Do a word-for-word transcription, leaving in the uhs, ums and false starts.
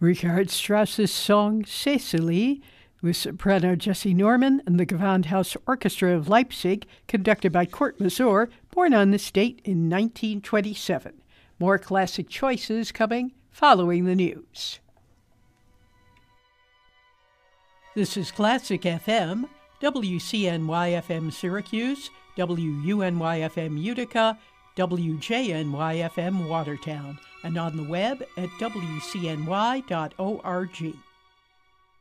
Richard Strauss's song Cecily, with soprano Jessie Norman and the Gewandhaus Orchestra of Leipzig, conducted by Kurt Masur, born on this date in nineteen twenty-seven. More classic choices coming following the news. This is Classic F M, W C N Y F M Syracuse, W U N Y F M Utica, W J N Y F M Watertown, and on the web at W C N Y dot org.